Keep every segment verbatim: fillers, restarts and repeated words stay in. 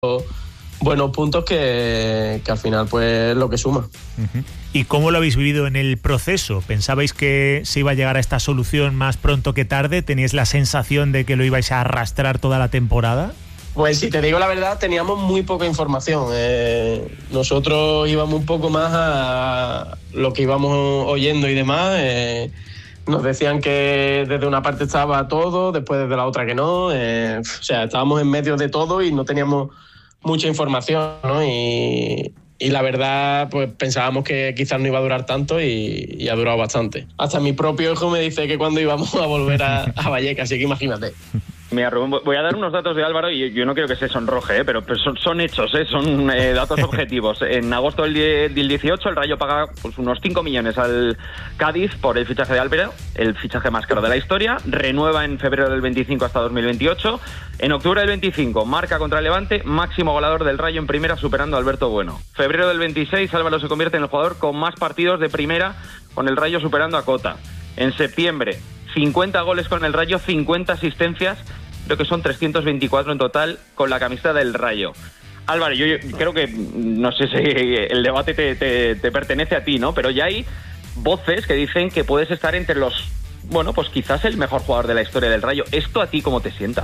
buenos puntos que, que al final pues lo que suma. Uh-huh. ¿Y cómo lo habéis vivido en el proceso? ¿Pensabais que se iba a llegar a esta solución más pronto que tarde? ¿Teníais la sensación de que lo ibais a arrastrar toda la temporada? Pues si te digo la verdad, teníamos muy poca información. Eh, nosotros íbamos un poco más a lo que íbamos oyendo y demás. Eh, nos decían que desde una parte estaba todo, después desde la otra que no. Eh, o sea, estábamos en medio de todo y no teníamos mucha información, ¿no? Y, y la verdad, pues pensábamos que quizás no iba a durar tanto y, y ha durado bastante. Hasta mi propio hijo me dice que cuando íbamos a volver a, a Vallecas, así que imagínate. Mira, Rubén, voy a dar unos datos de Álvaro y yo no quiero que se sonroje, ¿eh? pero, pero son, son hechos, ¿eh? son eh, datos objetivos. En agosto del, del dieciocho el Rayo paga pues, unos cinco millones al Cádiz por el fichaje de Álvaro, el fichaje más caro de la historia. Renueva en febrero del veinticinco hasta dos mil veintiocho. En octubre del veinticinco marca contra el Levante, máximo goleador del Rayo en primera, superando a Alberto Bueno. Febrero del veintiséis Álvaro se convierte en el jugador con más partidos de primera con el Rayo, superando a Cota. En septiembre, cincuenta goles con el Rayo, cincuenta asistencias, creo que son trescientos veinticuatro en total con la camiseta del Rayo. Álvaro, yo, yo creo que, no sé si el debate te, te, te pertenece a ti, ¿no? Pero ya hay voces que dicen que puedes estar entre los, bueno, pues quizás el mejor jugador de la historia del Rayo. ¿Esto a ti cómo te sienta?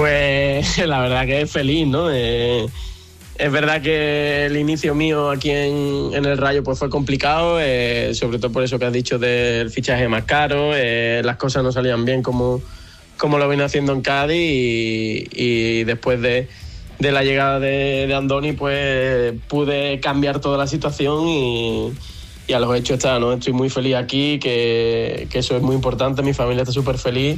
Pues la verdad que es feliz, ¿no? Eh, es verdad que el inicio mío aquí en, en el Rayo pues fue complicado, eh, sobre todo por eso que has dicho del fichaje más caro, eh, las cosas no salían bien como... como lo vine haciendo en Cádiz y, y después de, de la llegada de, de Andoni pues pude cambiar toda la situación y, y a los hechos está, ¿no? Estoy muy feliz aquí, que, que eso es muy importante, mi familia está súper feliz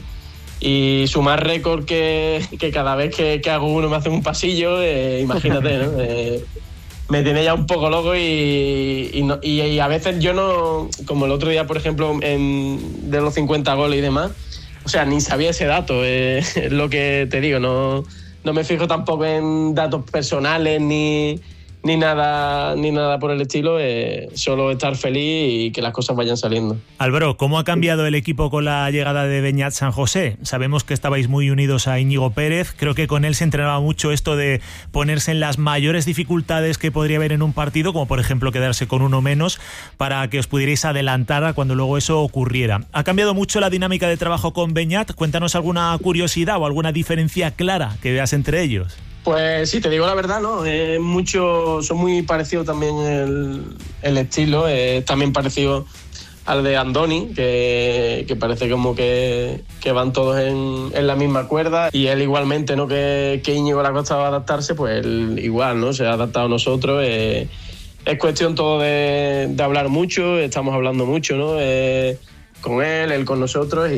y sumar récord que, que cada vez que, que hago uno me hacen un pasillo, eh, imagínate, ¿no? Eh, me tiene ya un poco loco y, y, no, y, y a veces yo no, como el otro día por ejemplo en, de los cincuenta goles y demás, o sea, ni sabía ese dato, eh, es lo que te digo, no, no me fijo tampoco en datos personales ni, ni, nada, ni nada por el estilo, eh, solo estar feliz y que las cosas vayan saliendo. Álvaro, ¿cómo ha cambiado el equipo con la llegada de Beñat San José? Sabemos que estabais muy unidos a Íñigo Pérez, creo que con él se entrenaba mucho esto de ponerse en las mayores dificultades que podría haber en un partido, como por ejemplo quedarse con uno menos, para que os pudierais adelantar a cuando luego eso ocurriera. ¿Ha cambiado mucho la dinámica de trabajo con Beñat? Cuéntanos alguna curiosidad o alguna diferencia clara que veas entre ellos. Pues sí, te digo la verdad, ¿no? Eh, mucho, son muy parecidos también el, el estilo, es también parecido al de Andoni, que, que parece como que, que van todos en, en la misma cuerda, y él igualmente, ¿no? Que, que Íñigo le ha costado adaptarse, pues él igual, ¿no? Se ha adaptado a nosotros. Eh, es cuestión todo de, de hablar mucho, estamos hablando mucho, ¿no? Eh, con él, él con nosotros,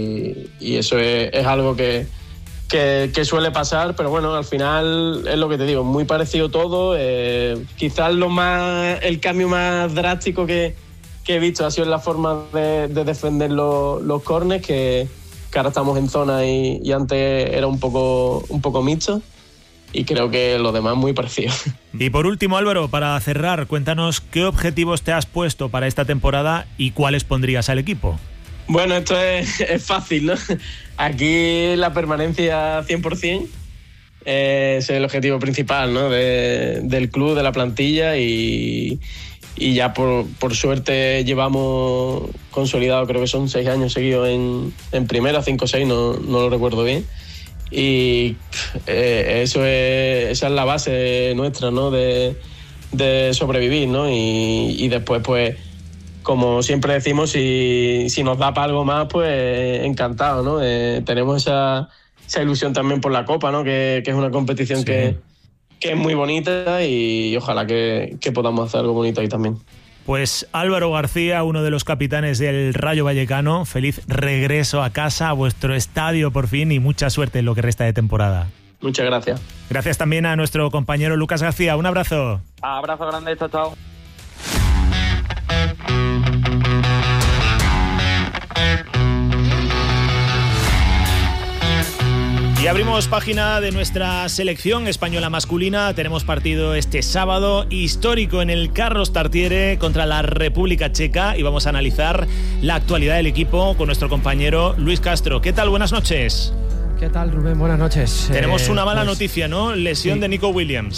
y, y eso es, es algo que Que, que suele pasar, pero bueno, al final es lo que te digo, muy parecido todo. Eh, quizás lo más, el cambio más drástico que, que he visto ha sido en la forma de, de defender los, los córners, que, que ahora estamos en zona y, y antes era un poco, un poco mixto, y creo que lo demás muy parecido. Y por último, Álvaro, para cerrar, cuéntanos qué objetivos te has puesto para esta temporada y cuáles pondrías al equipo. Bueno, esto es, es fácil, ¿no? Aquí la permanencia cien por ciento eh, es el objetivo principal, ¿no? De, del club, de la plantilla, y, y ya por, por suerte llevamos consolidado, creo que son seis años seguidos en, en primera, cinco o seis, no, no lo recuerdo bien. Y eh, eso es, esa es la base nuestra, ¿no? De, de sobrevivir, ¿no? Y, y después, pues, como siempre decimos, si, si nos da para algo más, pues encantado, ¿no? Eh, tenemos esa, esa ilusión también por la Copa, ¿no? Que, que es una competición sí. que, que es muy bonita, y ojalá que, que podamos hacer algo bonito ahí también. Pues Álvaro García, uno de los capitanes del Rayo Vallecano, feliz regreso a casa, a vuestro estadio por fin, y mucha suerte en lo que resta de temporada. Muchas gracias. Gracias también a nuestro compañero Lucas García. Un abrazo. Abrazo grande, chao, chao. Y abrimos página de nuestra selección española masculina. Tenemos partido este sábado histórico en el Carlos Tartiere contra la República Checa, y vamos a analizar la actualidad del equipo con nuestro compañero Luis Castro. ¿Qué tal? Buenas noches. ¿Qué tal, Rubén? Buenas noches. Tenemos eh, una mala pues, noticia, ¿no? Lesión sí. de Nico Williams.